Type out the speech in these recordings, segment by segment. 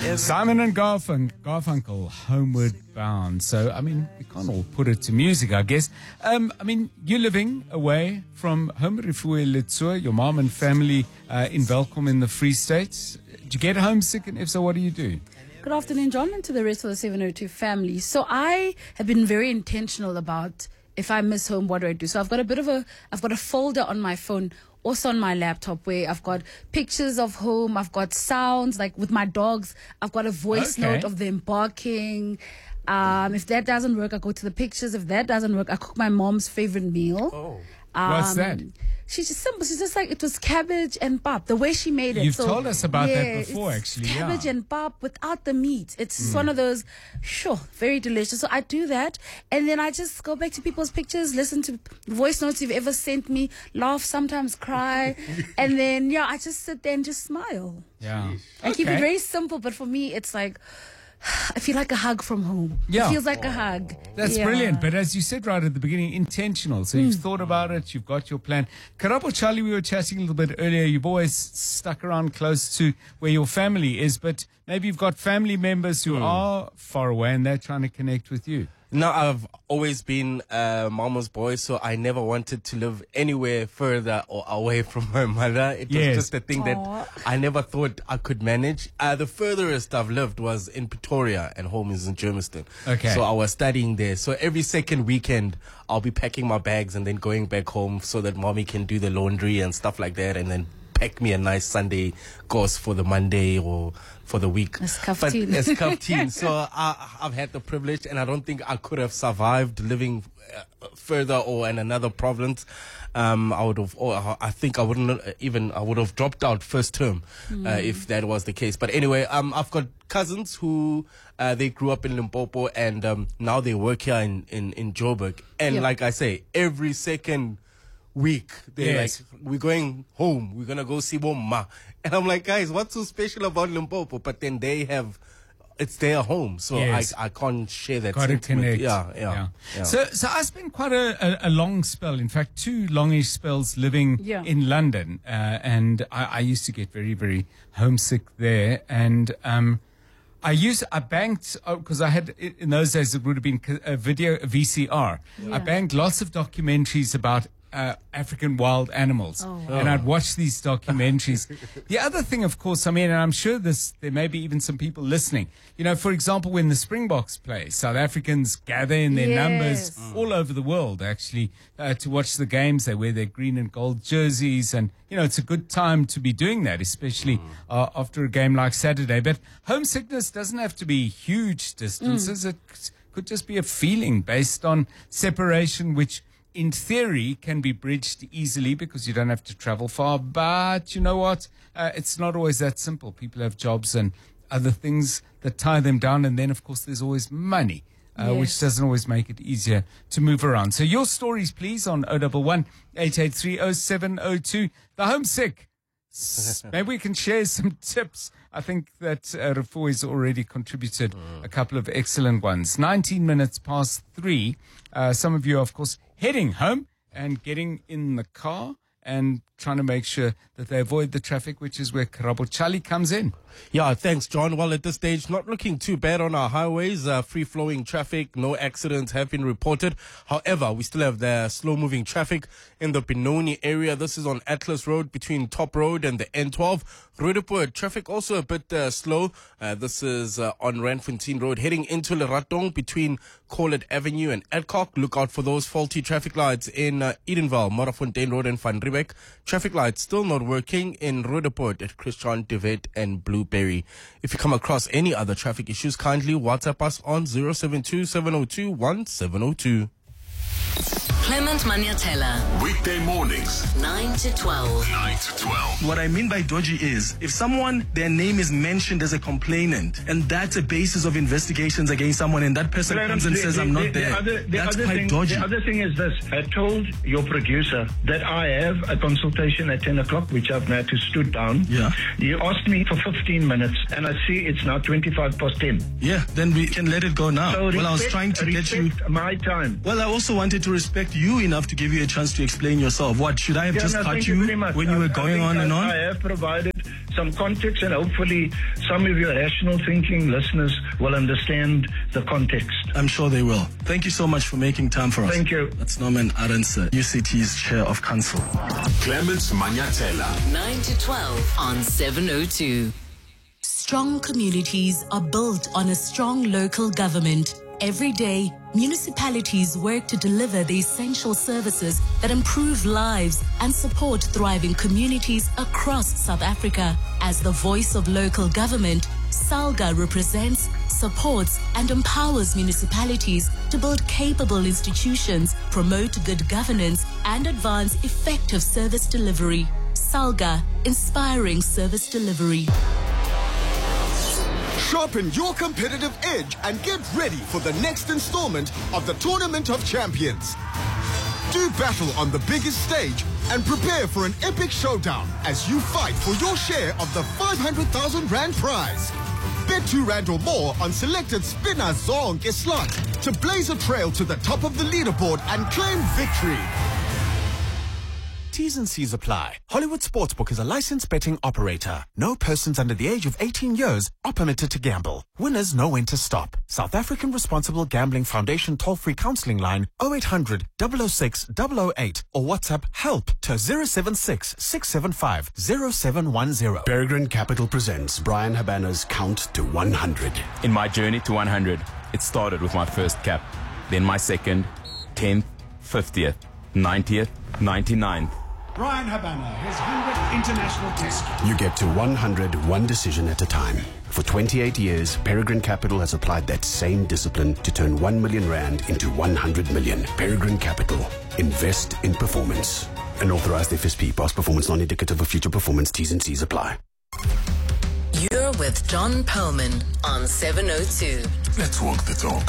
Simon and Garfunkel, Homeward Bound. So, I mean, we can't all put it to music, I guess. I mean, you're living away from home, Refuwe Letsua, your mom and family in Welkom in the Free State. Do you get homesick? And if so, what do you do? Good afternoon, John, and to the rest of the 702 family. So I have been very intentional about if I miss home, what do I do? So I've got a folder on my phone, also on my laptop, where I've got pictures of home, I've got sounds, like with my dogs, I've got a voice note of them barking. If that doesn't work, I go to the pictures. If that doesn't work, I cook my mom's favorite meal. Oh. What's that? She's just simple. She's just like, it was cabbage and pap, the way she made it. You've told us about that before, actually. Cabbage and pap without the meat. It's just one of those, very delicious. So I do that. And then I just go back to people's pictures, listen to voice notes you've ever sent me, laugh, sometimes cry. And then, I just sit there and just smile. Yeah. I keep it very simple, but for me, it's like, I feel like a hug from home. Yeah. It feels like a hug. That's brilliant. But as you said right at the beginning, intentional. So you've thought about it. You've got your plan. Karabo Charlie, we were chatting a little bit earlier. You've always stuck around close to where your family is, but maybe you've got family members who are far away and they're trying to connect with you. No, I've always been mama's boy, so I never wanted to live anywhere further or away from my mother. It was just a thing that I never thought I could manage. The furthest I've lived was in Pretoria, and home is in Germiston. Okay. So I was studying there. So every second weekend, I'll be packing my bags and then going back home so that mommy can do the laundry and stuff like that, and then pack me a nice Sunday course for the Monday or for the week. It's kaftin. So I've had the privilege, and I don't think I could have survived living further or in another province. I would have dropped out first term if that was the case. But anyway, I've got cousins who they grew up in Limpopo, and now they work here in Joburg. And like I say, every second week they're like, we're going home, we're gonna go see Mama. And I'm like, guys, what's so special about Limpopo? But then it's their home, so I can't share that Got to connect. Yeah. So I spent quite a long spell, in fact 2 longish spells living in London, and I used to get very, very homesick there. And I banked, because I had, in those days it would have been a VCR. I banked lots of documentaries about African wild animals, and I'd watch these documentaries. The other thing, of course, I mean, and I'm sure there may be even some people listening, for example, when the Springboks play, South Africans gather in their numbers all over the world, actually, to watch the games. They wear their green and gold jerseys, and, it's a good time to be doing that, especially after a game like Saturday. But homesickness doesn't have to be huge distances. It could just be a feeling based on separation, which in theory can be bridged easily because you don't have to travel far. But you know what? It's not always that simple. People have jobs and other things that tie them down. And then, of course, there's always money, which doesn't always make it easier to move around. So your stories, please, on 011 883 0702. The homesick. Maybe we can share some tips. I think that Refuwe has already contributed a couple of excellent ones. 19 minutes past 3. Some of you are, of course, heading home and getting in the car and trying to make sure that they avoid the traffic, which is where Karabo Charlie comes in. Yeah, thanks, John. Well, at this stage, not looking too bad on our highways. Free-flowing traffic, no accidents have been reported. However, we still have the slow-moving traffic in the Benoni area. This is on Atlas Road between Top Road and the N12. Roodepoort, traffic also a bit slow. This is on Randfontein Road, heading into Leratong between Corlett Avenue and Adcock. Look out for those faulty traffic lights in Edenvale, Modderfontein Road and Van Riebeck. Traffic lights still not working in Roodepoort at Christian de Wet and Blueberry. If you come across any other traffic issues, kindly WhatsApp us on 072 702 1702. Clement Maniatella. Weekday mornings, 9 to 12. 9 to 12. What I mean by dodgy is if someone, their name is mentioned as a complainant, and that's a basis of investigations against someone, and that person comes and says, I'm not there. That's quite dodgy. The other thing is this. I told your producer that I have a consultation at 10 o'clock, which I've now to stood down. Yeah. You asked me for 15 minutes, and I see it's now 25 past 10. Yeah, then we can let it go now. So I was trying to get you my time. Well, I also wanted to respect you enough to give you a chance to explain yourself. What, should I have just cut you when you were going on and on? I have provided some context, and hopefully some of your rational thinking listeners will understand the context. I'm sure they will. Thank you so much for making time for us. Thank you. That's Norman Arendse, UCT's Chair of Council. Clement Manyatela. 9 to 12 on 702. Strong communities are built on a strong local government. Every day, municipalities work to deliver the essential services that improve lives and support thriving communities across South Africa. As the voice of local government, SALGA represents, supports, and empowers municipalities to build capable institutions, promote good governance, and advance effective service delivery. SALGA, inspiring service delivery. Sharpen your competitive edge and get ready for the next installment of the Tournament of Champions. Do battle on the biggest stage and prepare for an epic showdown as you fight for your share of the 500,000 Rand prize. Bet R2 or more on selected Spinner Zonke slot to blaze a trail to the top of the leaderboard and claim victory. T's and C's apply. Hollywood Sportsbook is a licensed betting operator. No persons under the age of 18 years are permitted to gamble. Winners know when to stop. South African Responsible Gambling Foundation toll-free counseling line 0800 006 008 or WhatsApp HELP to 076 675 0710. Peregrine Capital presents Brian Habana's Count to 100. In my journey to 100, it started with my first cap, then my second, 10th, 50th, 90th, 99th. Brian Habana, his 100th international test. You get to 100 one decision at a time. For 28 years, Peregrine Capital has applied that same discipline to turn 1 million Rand into 100 million. Peregrine Capital. Invest in performance. An authorized FSP. Past performance non-indicative of future performance. T's and C's apply. You're with John Perlman on 702. Let's walk the talk.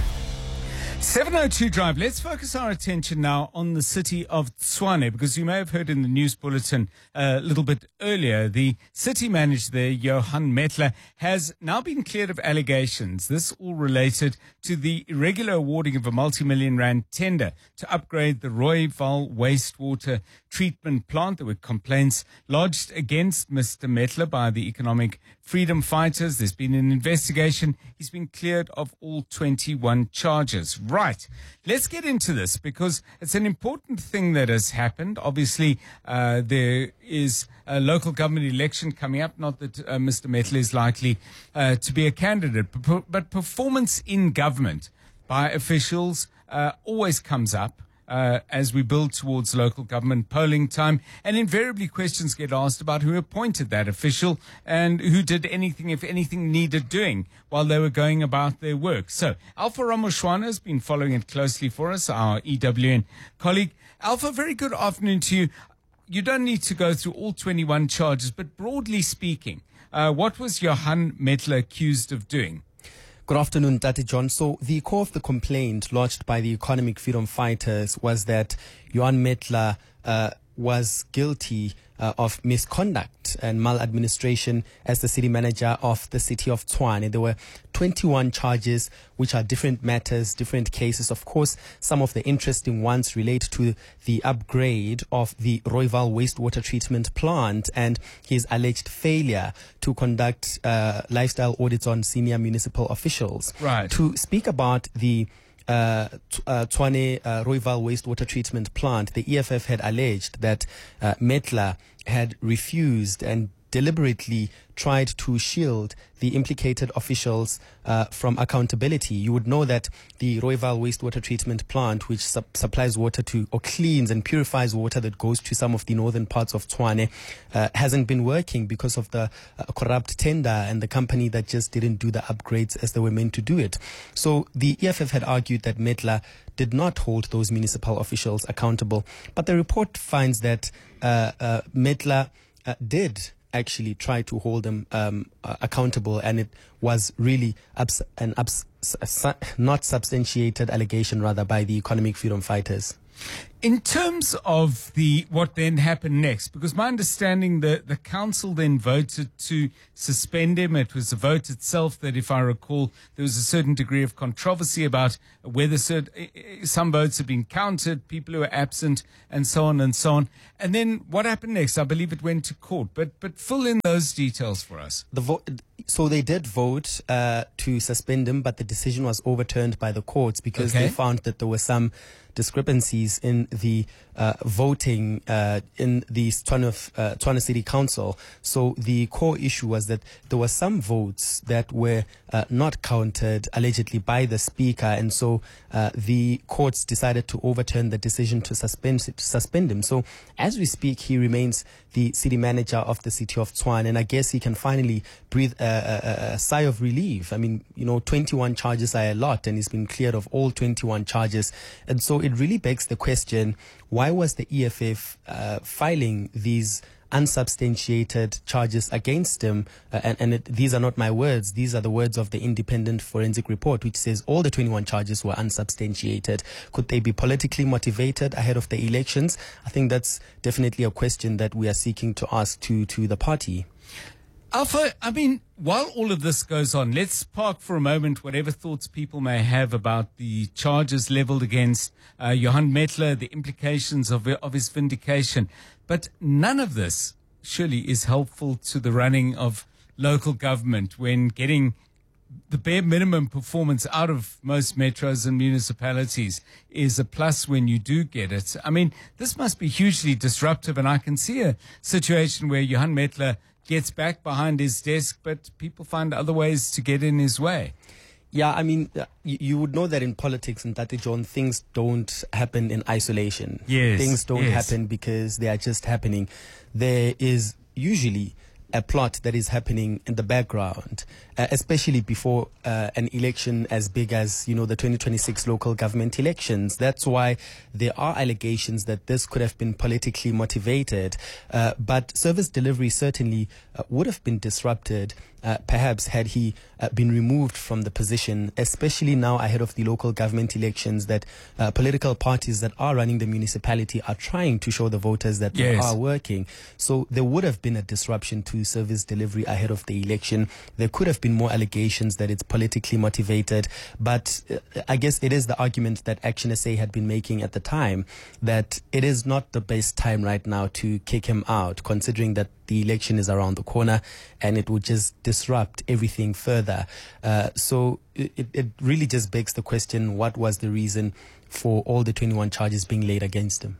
702 Drive. Let's focus our attention now on the city of Tshwane, because you may have heard in the news bulletin a little bit earlier, the city manager there, Johan Metler, has now been cleared of allegations. This all related to the irregular awarding of a multi-million rand tender to upgrade the Rooiwal wastewater treatment plant. There were complaints lodged against Mr. Metler by the economic freedom fighters. There's been an investigation. He's been cleared of all 21 charges. Right. Let's get into this because it's an important thing that has happened. Obviously, there is a local government election coming up. Not that Mr. Metler is likely to be a candidate, but performance in government by officials always comes up. As we build towards local government polling time, and invariably questions get asked about who appointed that official and who did anything, if anything, needed doing while they were going about their work. So Alpha Ramoshwana has been following it closely for us, our EWN colleague. Alpha, very good afternoon to you. You don't need to go through all 21 charges, but broadly speaking, what was Johan Metler accused of doing? Good afternoon, Tate John. So the core of the complaint lodged by the economic freedom fighters was that Johan Metler was guilty of misconduct and maladministration as the city manager of the city of Tshwane. There were 21 charges, which are different matters, different cases. Of course, some of the interesting ones relate to the upgrade of the Rooiwal wastewater treatment plant and his alleged failure to conduct lifestyle audits on senior municipal officials. Right. To speak about the Tshwane Rooiwal wastewater treatment plant, the EFF had alleged that Metler had refused and deliberately tried to shield the implicated officials from accountability. You would know that the Rooiwal wastewater treatment plant, which supplies water to, or cleans and purifies water that goes to some of the northern parts of Tshwane, hasn't been working because of the corrupt tender and the company that just didn't do the upgrades as they were meant to do it. So the EFF had argued that Metler did not hold those municipal officials accountable. But the report finds that Metler did actually try to hold them accountable, and it was really not substantiated allegation rather by the economic freedom fighters. In terms of what then happened next, because my understanding the council then voted to suspend him. It was the vote itself that, if I recall, there was a certain degree of controversy about whether some votes had been counted, people who were absent, and so on and so on. And then what happened next? I believe it went to court, but fill in those details for us. So they did vote to suspend him, but the decision was overturned by the courts because they found that there were some discrepancies in the voting in the Tshwane City Council. So the core issue was that there were some votes that were not counted allegedly by the speaker, and so the courts decided to overturn the decision to suspend him. So as we speak, he remains the city manager of the city of Tshwane, and I guess he can finally breathe a sigh of relief. I mean, 21 charges are a lot, and he's been cleared of all 21 charges. And so it really begs the question, why was the EFF filing these unsubstantiated charges against him? These are not my words. These are the words of the Independent Forensic Report, which says all the 21 charges were unsubstantiated. Could they be politically motivated ahead of the elections? I think that's definitely a question that we are seeking to ask to the party. Alpha, I mean, while all of this goes on, let's park for a moment whatever thoughts people may have about the charges leveled against Johan Metler, the implications of his vindication. But none of this surely is helpful to the running of local government when getting the bare minimum performance out of most metros and municipalities is a plus when you do get it. I mean, this must be hugely disruptive, and I can see a situation where Johan Metler gets back behind his desk, but people find other ways to get in his way. Yeah, I mean, you would know that in politics, and Tate John, things don't happen in isolation. Yes. Things don't happen because they are just happening. There is usually a plot that is happening in the background, especially before an election as big as, the 2026 local government elections. That's why there are allegations that this could have been politically motivated. But service delivery certainly would have been disrupted, perhaps had he been removed from the position, especially now ahead of the local government elections, that political parties that are running the municipality are trying to show the voters that they are working. So there would have been a disruption to service delivery ahead of the election. There could have been more allegations that it's politically motivated, but I guess it is the argument that Action SA had been making at the time, that it is not the best time right now to kick him out, considering that the election is around the corner and it would just disrupt everything further. So it really just begs the question, what was the reason for all the 21 charges being laid against him?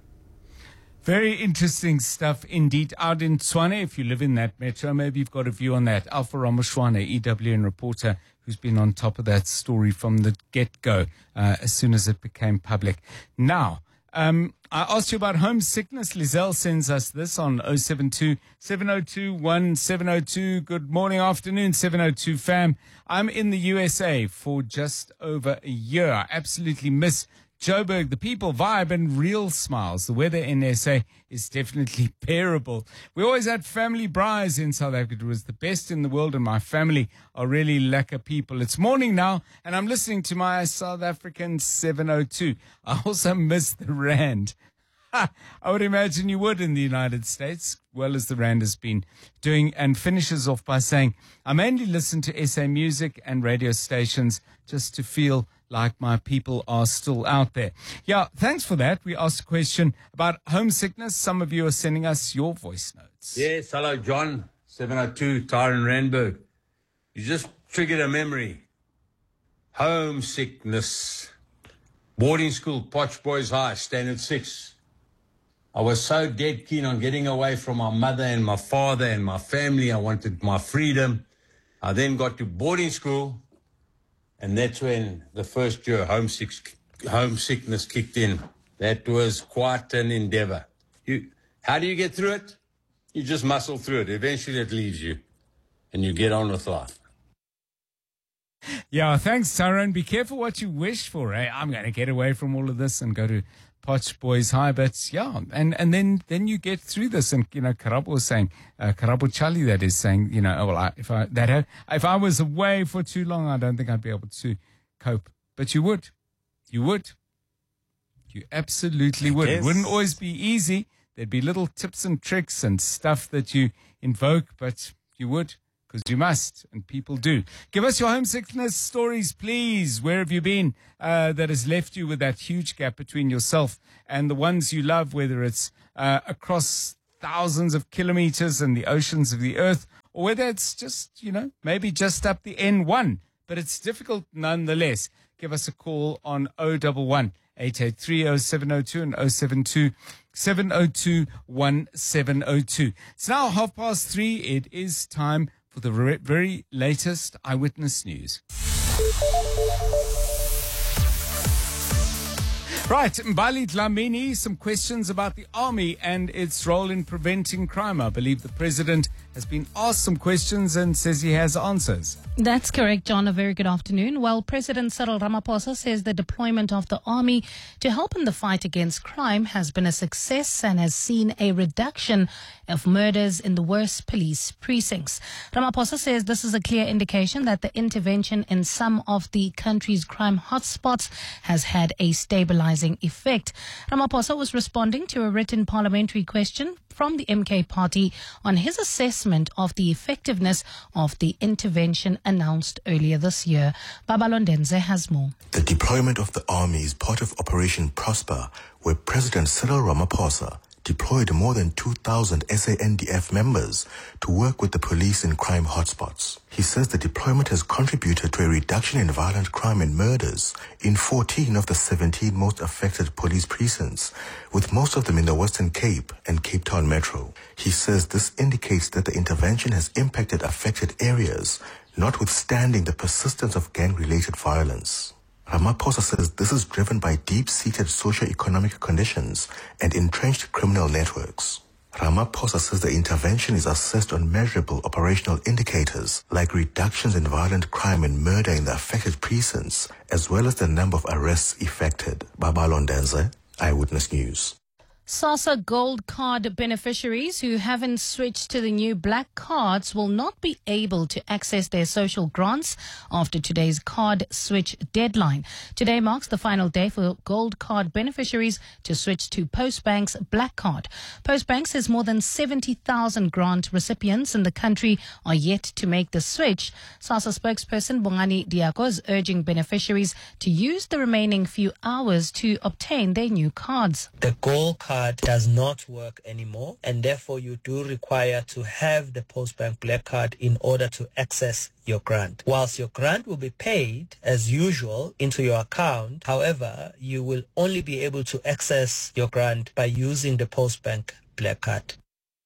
Very interesting stuff indeed. Out in Tshwane, if you live in that metro, maybe you've got a view on that. Alpha Ramoshwana, EWN reporter, who's been on top of that story from the get-go as soon as it became public. Now, I asked you about homesickness. Lizelle sends us this on 072 702 1702. Good morning, afternoon, 702 fam. I'm in the USA for just over a year. I absolutely miss Joburg, the people, vibe, and real smiles. The weather in SA is definitely bearable. We always had family braais in South Africa. It was the best in the world, and my family are really lekker people. It's morning now, and I'm listening to my South African 702. I also miss the Rand. I would imagine you would in the United States, well as the Rand has been doing, and finishes off by saying, I mainly listen to SA music and radio stations just to feel like my people are still out there. Yeah, thanks for that. We asked a question about homesickness. Some of you are sending us your voice notes. Yes, hello, John. 702, Tyron Randburg. You just triggered a memory. Homesickness. Boarding school, Potch Boys High, Standard 6. I was so dead keen on getting away from my mother and my father and my family. I wanted my freedom. I then got to boarding school, and that's when the first year homesickness kicked in. That was quite an endeavor. How do you get through it? You just muscle through it. Eventually it leaves you, and you get on with life. Yeah, thanks, Tyrone. Be careful what you wish for. Eh? I'm going to get away from all of this and go to Potch Boys High. But yeah, and then you get through this. And, Karabo was saying, Karabo Charlie, that is saying, if I was away for too long, I don't think I'd be able to cope. But you would. You absolutely would. Yes. It wouldn't always be easy. There'd be little tips and tricks and stuff that you invoke, but you would, because you must, and people do. Give us your homesickness stories, please. Where have you been that has left you with that huge gap between yourself and the ones you love, whether it's across thousands of kilometers and the oceans of the earth, or whether it's just, maybe just up the N1, but it's difficult nonetheless. Give us a call on 011 883 0702 and 072 702 1702. It's now 3:30. It is time for the very latest eyewitness news. Right, Mbali Dlamini, some questions about the army and its role in preventing crime. I believe the president has been asked some questions and says he has answers. That's correct, John. A very good afternoon. Well, President Cyril Ramaphosa says the deployment of the army to help in the fight against crime has been a success and has seen a reduction of murders in the worst police precincts. Ramaphosa says this is a clear indication that the intervention in some of the country's crime hotspots has had a stabilizing effect. Ramaphosa was responding to a written parliamentary question from the MK party on his assessment of the effectiveness of the intervention announced earlier this year. Babalondenze has more. The deployment of the army is part of Operation Prosper, where President Cyril Ramaphosa deployed more than 2,000 SANDF members to work with the police in crime hotspots. He says the deployment has contributed to a reduction in violent crime and murders in 14 of the 17 most affected police precincts, with most of them in the Western Cape and Cape Town Metro. He says this indicates that the intervention has impacted affected areas, notwithstanding the persistence of gang-related violence. Ramaphosa says this is driven by deep-seated socio-economic conditions and entrenched criminal networks. Ramaphosa says the intervention is assessed on measurable operational indicators like reductions in violent crime and murder in the affected precincts, as well as the number of arrests effected. Babalondenze, Eyewitness News. SASSA Gold Card beneficiaries who haven't switched to the new black cards will not be able to access their social grants after today's card switch deadline. Today marks the final day for Gold Card beneficiaries to switch to Postbank's black card. Postbank says more than 70,000 grant recipients in the country are yet to make the switch. SASSA spokesperson Bongani Diako is urging beneficiaries to use the remaining few hours to obtain their new cards. The Gold Card does not work anymore, and therefore you do require to have the Postbank Black Card in order to access your grant. Whilst your grant will be paid as usual into your account, however, you will only be able to access your grant by using the Postbank Black Card.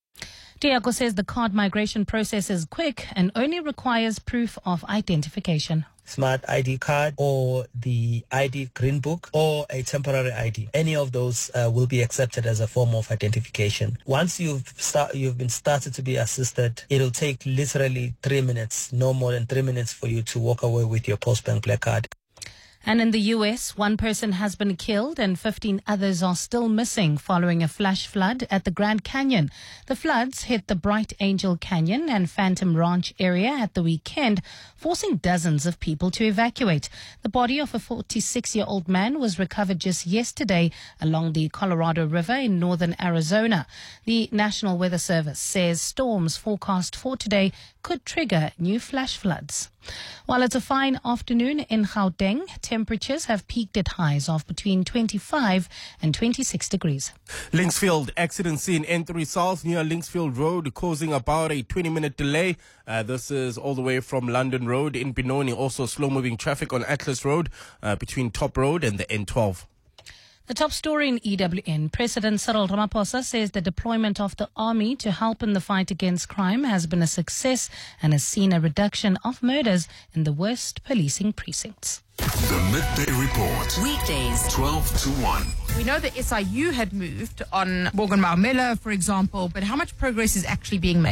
Diako says the card migration process is quick and only requires proof of identification. Smart ID card or the ID green book or a temporary ID. Any of those will be accepted as a form of identification. Once you've been started to be assisted, it'll take literally 3 minutes, no more than 3 minutes for you to walk away with your Postbank Black Card. And in the U.S., one person has been killed and 15 others are still missing following a flash flood at the Grand Canyon. The floods hit the Bright Angel Canyon and Phantom Ranch area at the weekend, forcing dozens of people to evacuate. The body of a 46-year-old man was recovered just yesterday along the Colorado River in northern Arizona. The National Weather Service says storms forecast for today could trigger new flash floods. While it's a fine afternoon in Gauteng, temperatures have peaked at highs of between 25 and 26 degrees. Linksfield accident scene N3 South near Linksfield Road causing about a 20-minute delay. This is all the way from London Road in Benoni. Also slow-moving traffic on Atlas Road between Top Road and the N12. The top story in EWN. President Cyril Ramaphosa says the deployment of the army to help in the fight against crime has been a success and has seen a reduction of murders in the worst policing precincts. The Midday Report. Weekdays 12 to 1. We know that SIU had moved on Morgan Maumela, for example, but how much progress is actually being made?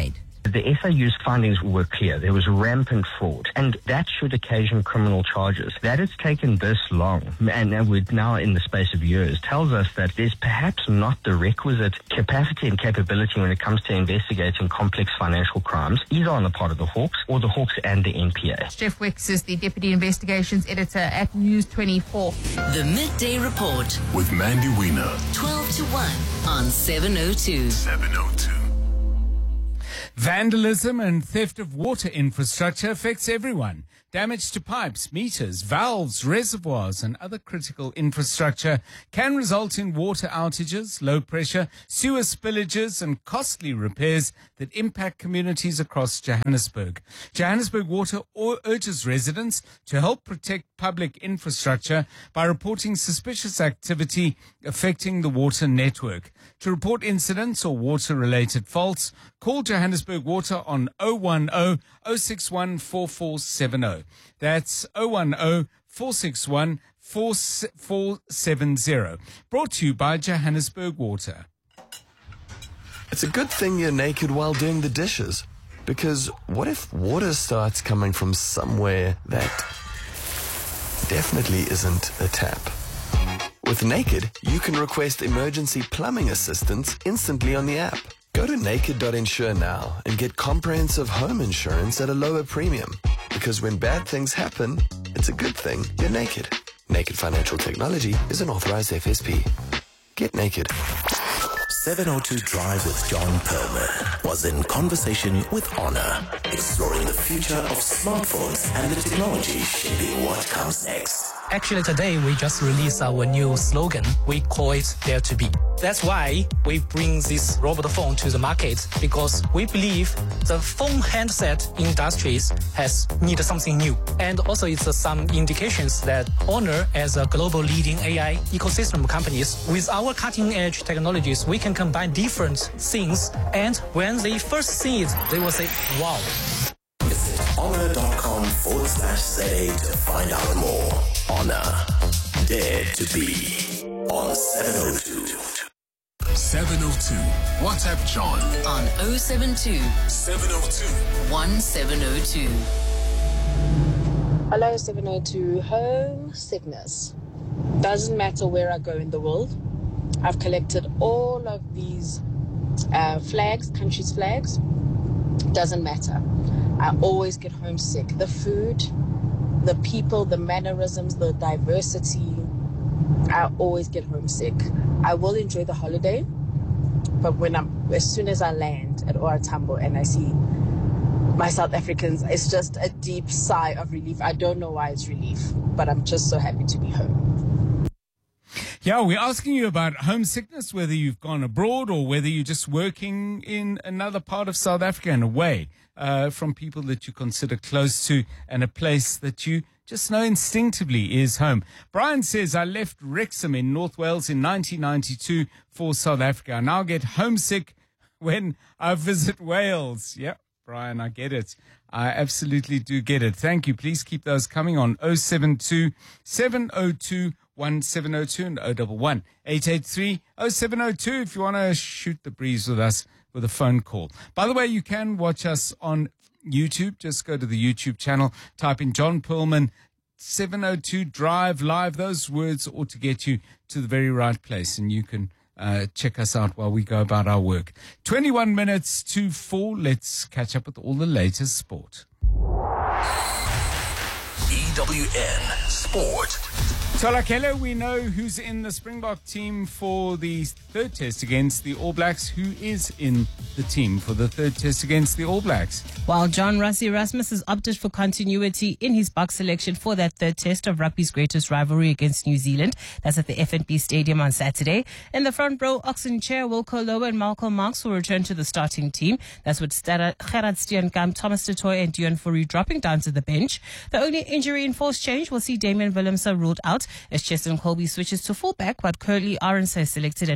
The SIU's findings were clear. There was rampant fraud, and that should occasion criminal charges. That it's taken this long, and we're now in the space of years, tells us that there's perhaps not the requisite capacity and capability when it comes to investigating complex financial crimes, either on the part of the Hawks or the Hawks and the NPA. Jeff Wicks is the Deputy Investigations Editor at News 24. The Midday Report with Mandy Wiener. 12 to 1 on 702. 702. Vandalism and theft of water infrastructure affects everyone. Damage to pipes, meters, valves, reservoirs and other critical infrastructure can result in water outages, low pressure, sewer spillages and costly repairs that impact communities across Johannesburg. Johannesburg Water urges residents to help protect public infrastructure by reporting suspicious activity affecting the water network. To report incidents or water-related faults, call Johannesburg Water on 010 061 4470. That's 010 461 4470. Brought to you by Johannesburg Water. It's a good thing you're naked while doing the dishes. Because what if water starts coming from somewhere that definitely isn't a tap? With Naked, you can request emergency plumbing assistance instantly on the app. Go to naked.insure now and get comprehensive home insurance at a lower premium. Because when bad things happen, it's a good thing you're naked. Naked Financial Technology is an authorized FSP. Get naked. 702 Drive with John Perlman was in conversation with Honor, exploring the future of smartphones and the technology shaping what comes next. Actually, today we just released our new slogan. We call it Dare to Be. That's why we bring this robot phone to the market, because we believe the phone handset industries has needed something new. And also it's some indications that Honor, as a global leading AI ecosystem companies, with our cutting edge technologies, we can combine different things. And when they first see it, they will say, wow. Visit honor.com/ZA to find out more. Honor, Dare to Be on 702. 702. WhatsApp John on 072 702 1702. Hello 702. Home sickness. Doesn't matter where I go in the world. I've collected all of these flags, countries' flags. Doesn't matter. I always get homesick. The food, the people, the mannerisms, the diversity. I always get homesick. I will enjoy the holiday, but as soon as I land at OR Tambo and I see my South Africans, it's just a deep sigh of relief. I don't know why it's relief, but I'm just so happy to be home. Yeah, we're asking you about homesickness, whether you've gone abroad or whether you're just working in another part of South Africa and away from people that you consider close to and a place that you just know instinctively is home. Brian says, I left Wrexham in North Wales in 1992 for South Africa. I now get homesick when I visit Wales. Yeah, Brian, I get it. I absolutely do get it. Thank you. Please keep those coming on 072 702 1702 and 011 883 0702 if you want to shoot the breeze with us with a phone call. By the way, you can watch us on YouTube. Just go to the YouTube channel, type in John Perlman 702 Drive Live. Those words ought to get you to the very right place, and you can check us out while we go about our work. 21 minutes to 4. Let's catch up with all the latest sport. EWN Sport. Tolakelo, we know who's in the Springbok team for the third test against the All Blacks. Who is in the team for the third test against the All Blacks? While John Rassie Erasmus has opted for continuity in his Bucks selection for that third test of rugby's greatest rivalry against New Zealand. That's at the FNB Stadium on Saturday. In the front row, Oxen Chair, Wilco Lowe and Malcolm Marx will return to the starting team. That's with Gerard Steenkamp, Thomas du Toit and Deon Fourie dropping down to the bench. The only injury-enforced change will see Damian Willemse ruled out as Cheston Colby switches to fullback, but Curly Arons is selected at wing.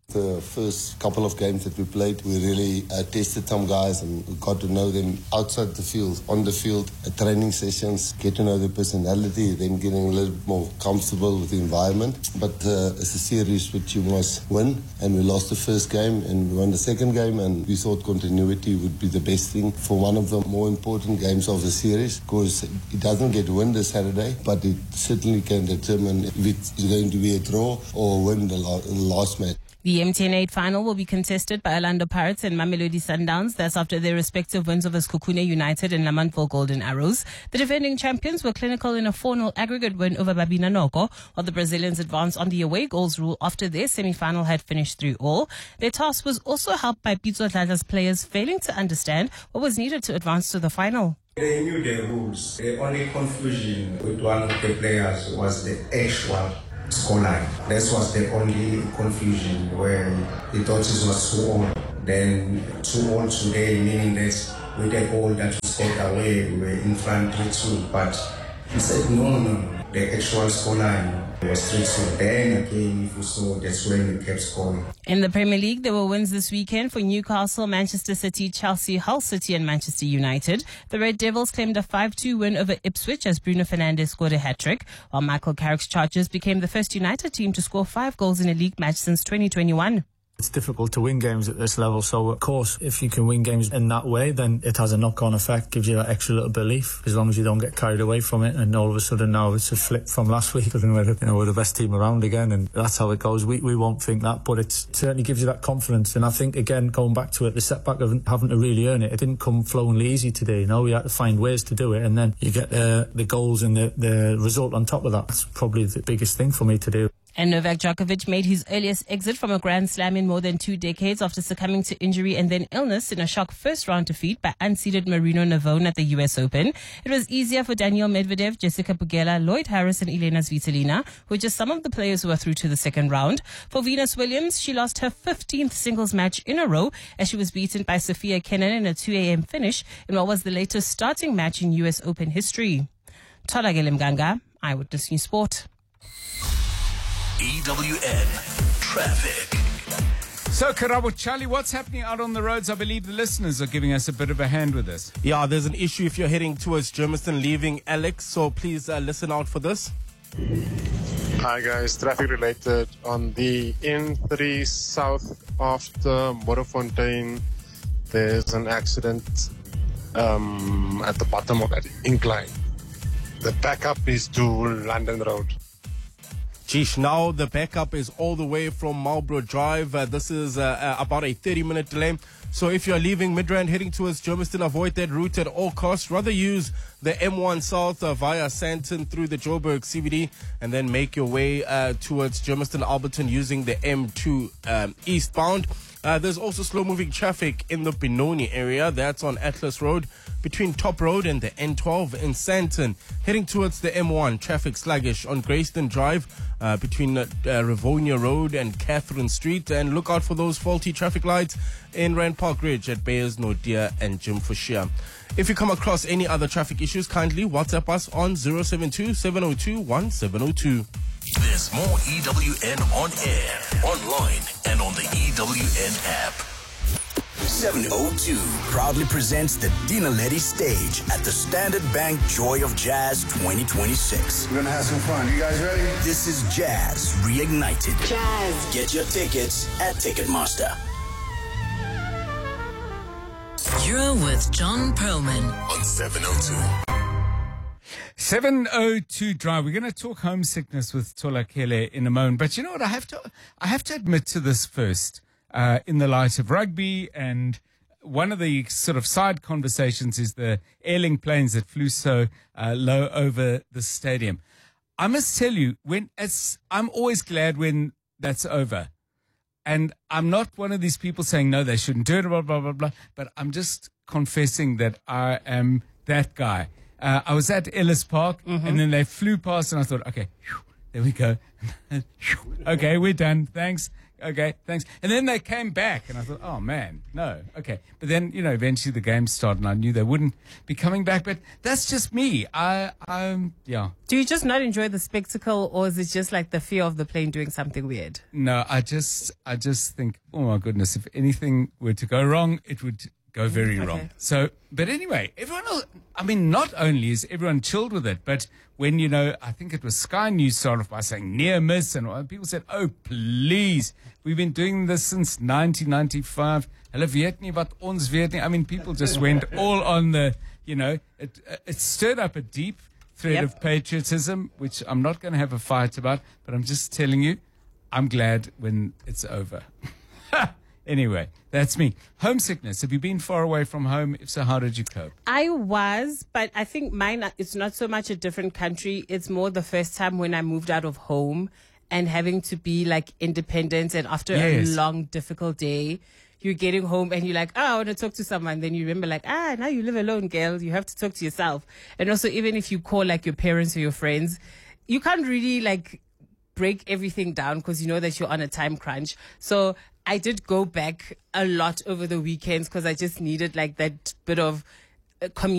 The first couple of games that we played, we really tested some guys and we got to know them outside the field, on the field, at training sessions, get to know their personality, then getting a little bit more comfortable with the environment. But it's a series which you must win, and we lost the first game and we won the second game, and we thought continuity would be the best thing for one of the more important games of the series, because it doesn't get win this Saturday, but it certainly can determine if it's going to be a draw or win the last match. The MTN 8 final will be contested by Orlando Pirates and Mamelodi Sundowns. That's after their respective wins over Sekhukhune United and Lamantville Golden Arrows. The defending champions were clinical in a 4-0 aggregate win over Babina Noko, while the Brazilians advanced on the away goals rule after their semi-final had finished 3-3. Their task was also helped by Pitso Dladla's players failing to understand what was needed to advance to the final. They knew the rules. The only confusion with one of the players was the actual scoreline. That was the only confusion, where he thought it was 2-2. Then 2-2 today, meaning that with the goal that we scored away, we were in front 3-2. But he said no. The actual scoreline was 3-2. Then again, if you saw, that's when we kept scoring. In the Premier League, there were wins this weekend for Newcastle, Manchester City, Chelsea, Hull City and Manchester United. The Red Devils claimed a 5-2 win over Ipswich as Bruno Fernandes scored a hat-trick, while Michael Carrick's Chargers became the first United team to score 5 goals in a league match since 2021. It's difficult to win games at this level, so of course if you can win games in that way, then it has a knock-on effect, gives you that extra little belief, as long as you don't get carried away from it. And all of a sudden now it's a flip from last week, and we're the best team around again, and that's how it goes. We won't think that, but it certainly gives you that confidence. And I think, again, going back to it, the setback of having to really earn it didn't come flowingly easy today. We had to find ways to do it, and then you get the goals and the result on top of that. That's probably the biggest thing for me to do. And Novak Djokovic made his earliest exit from a Grand Slam in more than 2 decades after succumbing to injury and then illness in a shock first-round defeat by unseeded Marino Navone at the US Open. It was easier for Daniel Medvedev, Jessica Pegula, Lloyd Harris and Elena Svitolina, who were just some of the players who were through to the second round. For Venus Williams, she lost her 15th singles match in a row as she was beaten by Sophia Kenin in a 2 a.m. finish in what was the latest starting match in US Open history. Tolagele Mganga, Eyewitness News Sport. EWN Traffic. So, Karabo Charlie, what's happening out on the roads? I believe the listeners are giving us a bit of a hand with this. Yeah, there's an issue if you're heading towards Germiston leaving Alex, so please listen out for this. Hi guys, traffic related on the N3 south after Modderfontein. There's an accident at the bottom of that incline. The backup is to London Road. Geesh, now the backup is all the way from Marlborough Drive. This is about a 30-minute delay. So if you're leaving Midrand heading towards Germiston, avoid that route at all costs. Rather use the M1 South via Sandton through the Joburg CBD and then make your way towards Germiston Alberton using the M2 eastbound. There's also slow-moving traffic in the Benoni area. That's on Atlas Road between Top Road and the N12 in Sandton. Heading towards the M1, traffic sluggish on Grayston Drive between Rivonia Road and Catherine Street. And look out for those faulty traffic lights in Rand Park Ridge at Bayers, Nordia and Jim Fushia. If you come across any other traffic issues, kindly WhatsApp us on 072-702-1702. There's more EWN on air, online, and on the EWN app. 702 proudly presents the Dina Letty stage at the Standard Bank Joy of Jazz 2026. We're gonna have some fun. You guys ready? This is Jazz Reignited. Jazz. Get your tickets at Ticketmaster. You're with John Perlman on 702. 702 Drive. We're going to talk homesickness with Tolakele in a moment. But you know what? I have to admit to this first, in the light of rugby, and one of the sort of side conversations is the Airlink planes that flew so low over the stadium. I must tell you, I'm always glad when that's over. And I'm not one of these people saying, no, they shouldn't do it, blah, blah, blah, blah. But I'm just confessing that I am that guy. I was at Ellis Park, and then they flew past, and I thought, okay, there we go. Okay, we're done. Thanks. Okay, thanks. And then they came back, and I thought, oh, man, no. Okay. But then, eventually the game started, and I knew they wouldn't be coming back. But that's just me. Yeah. Do you just not enjoy the spectacle, or is it just like the fear of the plane doing something weird? No, I just think, oh, my goodness, if anything were to go wrong, it would go very wrong. So, but anyway, not only is everyone chilled with it, but when, I think it was Sky News started off by saying near miss, and people said, oh, please, we've been doing this since 1995. Hulle weet nie wat ons weet nie. People just went all on the, it stirred up a deep thread of patriotism, which I'm not going to have a fight about, but I'm just telling you, I'm glad when it's over. Anyway, that's me. Homesickness. Have you been far away from home? If so, how did you cope? I was, but I think mine, it's not so much a different country. It's more the first time when I moved out of home and having to be like independent. And after a long, difficult day, you're getting home and you're like, oh, I want to talk to someone. Then you remember like, now you live alone, girl. You have to talk to yourself. And also, even if you call like your parents or your friends, you can't really like break everything down because you know that you're on a time crunch. So I did go back a lot over the weekends because I just needed like that bit of community.